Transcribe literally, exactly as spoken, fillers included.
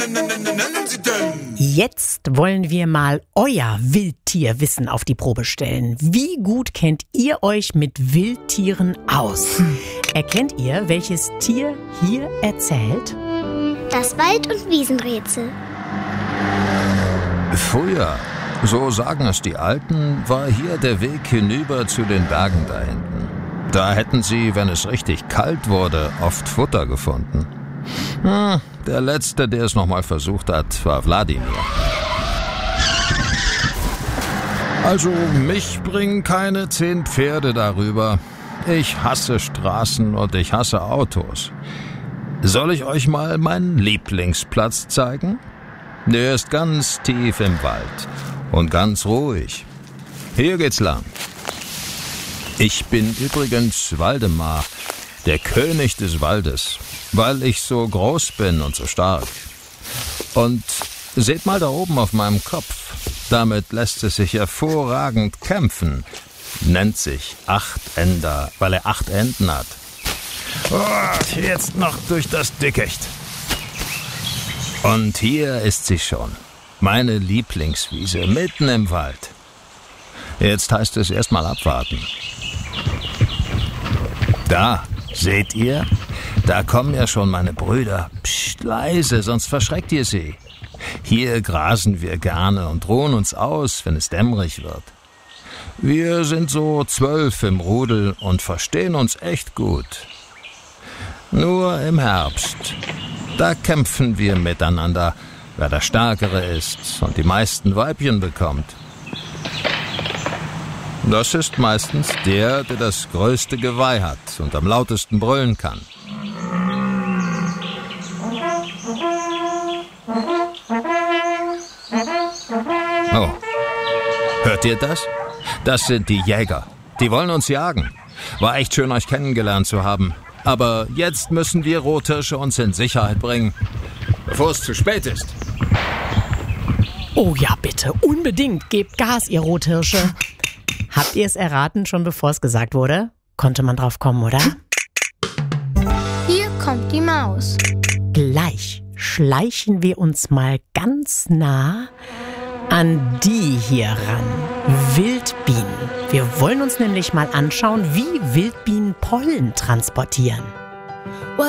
nennen Sie denn? Jetzt wollen wir mal euer Wildtierwissen auf die Probe stellen. Wie gut kennt ihr euch mit Wildtieren aus? Hm. Erkennt ihr, welches Tier hier erzählt? Das Wald- und Wiesenrätsel. Früher, so sagen es die Alten, war hier der Weg hinüber zu den Bergen da hinten. Da hätten sie, wenn es richtig kalt wurde, oft Futter gefunden. Hm, der Letzte, der es nochmal versucht hat, war Wladimir. Also mich bringen keine zehn Pferde darüber. Ich hasse Straßen und ich hasse Autos. Soll ich euch mal meinen Lieblingsplatz zeigen? Der ist ganz tief im Wald und ganz ruhig. Hier geht's lang. Ich bin übrigens Waldemar, der König des Waldes, weil ich so groß bin und so stark. Und seht mal da oben auf meinem Kopf, damit lässt es sich hervorragend kämpfen. Nennt sich Achtender, weil er acht Enden hat. Oh, jetzt noch durch das Dickicht. Und hier ist sie schon, meine Lieblingswiese, mitten im Wald. Jetzt heißt es erstmal abwarten. Da, seht ihr? Da kommen ja schon meine Brüder. Psst, leise, sonst verschreckt ihr sie. Hier grasen wir gerne und ruhen uns aus, wenn es dämmerig wird. Wir sind so zwölf im Rudel und verstehen uns echt gut. Nur im Herbst, da kämpfen wir miteinander, wer der Stärkere ist und die meisten Weibchen bekommt. Das ist meistens der, der das größte Geweih hat und am lautesten brüllen kann. Oh, hört ihr das? Das sind die Jäger. Die wollen uns jagen. War echt schön, euch kennengelernt zu haben. Aber jetzt müssen wir Rothirsche uns in Sicherheit bringen, bevor es zu spät ist. Oh ja, bitte, unbedingt, gebt Gas, ihr Rothirsche. Habt ihr es erraten, schon bevor es gesagt wurde? Konnte man drauf kommen, oder? Hier kommt die Maus. Gleich schleichen wir uns mal ganz nah an die hier ran. Wildbienen. Wir wollen uns nämlich mal anschauen, wie Wildbienen Pollen transportieren.